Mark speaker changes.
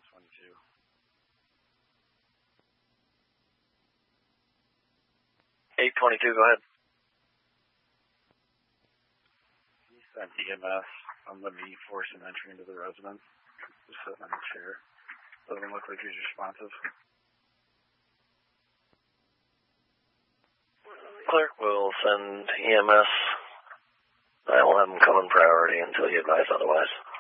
Speaker 1: 822.
Speaker 2: 822, go ahead.
Speaker 1: He sent EMS on the me forcing entry into the residence. Just sitting in the chair. Doesn't look like he's responsive.
Speaker 2: Clerk will send EMS. I will have them come in priority until you advise otherwise.